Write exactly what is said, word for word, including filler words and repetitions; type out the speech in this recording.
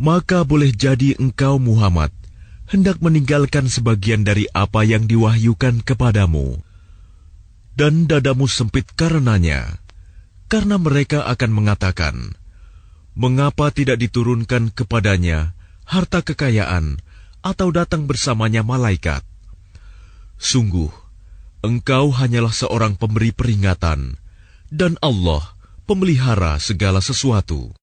maka boleh jadi engkau Muhammad hendak meninggalkan sebagian dari apa yang diwahyukan kepadamu, dan dadamu sempit karenanya, karena mereka akan mengatakan, mengapa tidak diturunkan kepadanya harta kekayaan atau datang bersamanya malaikat? Sungguh, engkau hanyalah seorang pemberi peringatan, dan Allah pemelihara segala sesuatu.